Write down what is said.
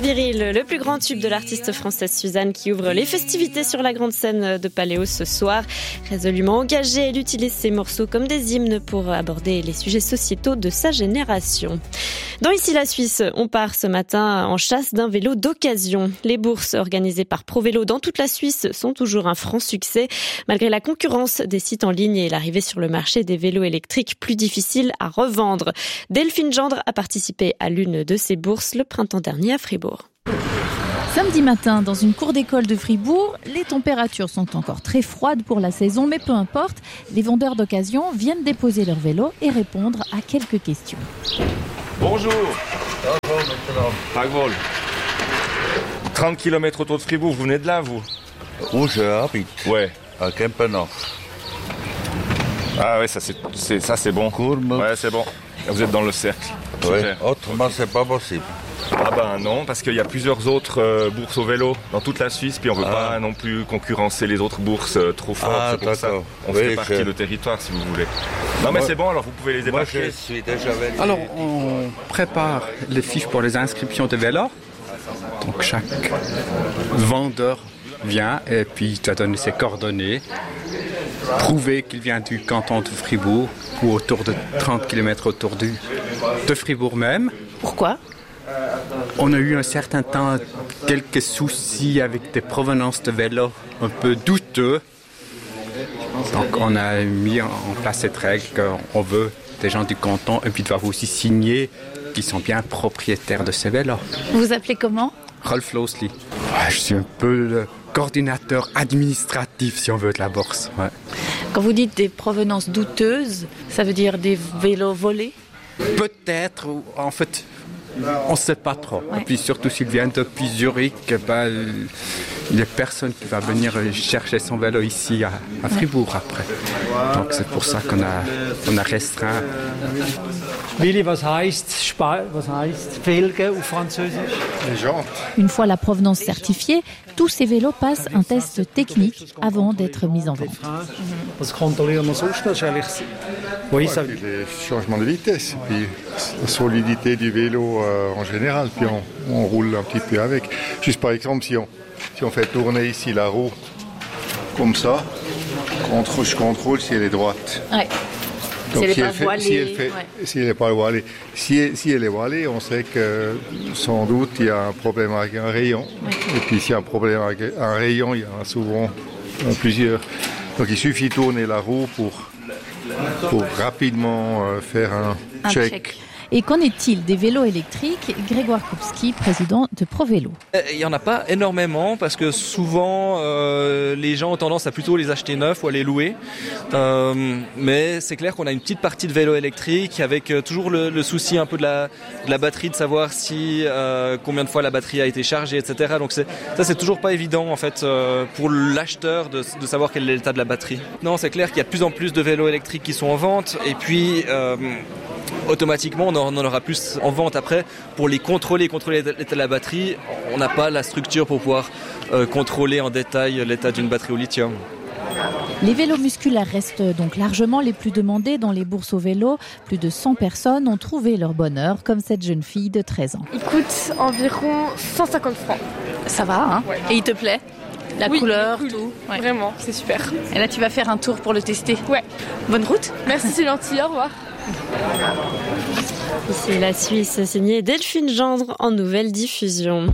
Viril, le plus grand tube de l'artiste française Suzanne qui ouvre les festivités sur la grande scène de Paléo ce soir. Résolument engagée, elle utilise ses morceaux comme des hymnes pour aborder les sujets sociétaux de sa génération. Dans Ici la Suisse, on part ce matin en chasse d'un vélo d'occasion. Les bourses organisées par ProVélo dans toute la Suisse sont toujours un franc succès, malgré la concurrence des sites en ligne et l'arrivée sur le marché des vélos électriques plus difficiles à revendre. Delphine Gendre a participé à l'une de ces bourses le printemps dernier à Fribourg. Samedi matin, dans une cour d'école de Fribourg, les températures sont encore très froides pour la saison, mais peu importe, les vendeurs d'occasion viennent déposer leur vélo et répondre à quelques questions. Bonjour. Bonjour, 30 km autour de Fribourg, vous venez de là, vous? Où je habite? Ouais. À Kempenach. Ah ouais, ça c'est bon. Courme. Ouais, c'est bon. Vous êtes dans le cercle. Ouais. Autrement, c'est pas possible. Ah ben non, parce qu'il y a plusieurs autres bourses au vélo dans toute la Suisse, puis on veut pas non plus concurrencer les autres bourses trop fort. C'est pour ça. On fait partie du territoire, si vous voulez. Non mais c'est bon, alors vous pouvez les débarquer. Moi, je suis déjà venu. Alors, on prépare les fiches pour les inscriptions de vélo. Donc, chaque vendeur vient et puis il doit donner ses coordonnées, prouver qu'il vient du canton de Fribourg ou autour de 30 km autour de Fribourg même. Pourquoi ? On a eu un certain temps quelques soucis avec des provenances de vélos un peu douteux. Donc on a mis en place cette règle qu'on veut des gens du canton et puis ils doivent aussi signer qu'ils sont bien propriétaires de ces vélos. Vous vous appelez comment ? Rolf Losli. Ouais, je suis un peu le coordinateur administratif, si on veut, de la bourse. Ouais. Quand vous dites des provenances douteuses, ça veut dire des vélos volés ? Peut-être, en fait, on ne sait pas trop. Ouais. Et puis surtout s'il vient depuis Zurich, il n'y a personne qui va venir chercher son vélo ici à Fribourg après. Donc c'est pour ça qu'on a restreint. Willi, was heißt Felge auf Französisch? Les jantes. Une fois la provenance certifiée, tous ces vélos passent un test technique avant d'être mis en vente. Was kontrollieren wir sonst? Das ist eigentlich... Oui, ça... Les changements de vitesse, puis la solidité du vélo en général, puis on roule un petit peu avec. Juste par exemple, si on fait tourner ici la roue comme ça, je contrôle si elle est droite. Ouais. Donc, si elle n'est pas voilée. Si elle n'est pas voilée. Si elle est voilée, on sait que sans doute il y a un problème avec un rayon. Ouais. Et puis s'il y a un problème avec un rayon, il y en a souvent plusieurs. Donc il suffit de tourner la roue pour rapidement faire un check. Et qu'en est-il des vélos électriques ? Grégoire Koupski, président de ProVélo. Il n'y en a pas énormément parce que souvent les gens ont tendance à plutôt les acheter neufs ou à les louer. Mais c'est clair qu'on a une petite partie de vélos électriques avec toujours le souci un peu de la batterie, de savoir combien de fois la batterie a été chargée, etc. Donc c'est toujours pas évident en fait pour l'acheteur de savoir quel est l'état de la batterie. Non, c'est clair qu'il y a de plus en plus de vélos électriques qui sont en vente et puis automatiquement on en aura plus en vente après pour les contrôler l'état de la batterie. On n'a pas la structure pour pouvoir contrôler en détail l'état d'une batterie au lithium. Les vélos musculaires restent donc largement les plus demandés dans les bourses au vélo. Plus de 100 personnes ont trouvé leur bonheur, comme cette jeune fille de 13 ans. Il coûte environ 150 francs. Ça va, hein ? Ouais. Et il te plaît ? La couleur, cool. tout. Ouais. Vraiment, c'est super. Et là, tu vas faire un tour pour le tester. Ouais. Bonne route. Merci, c'est gentil. Au revoir. Ici la Suisse, signée Delphine Gendre en nouvelle diffusion.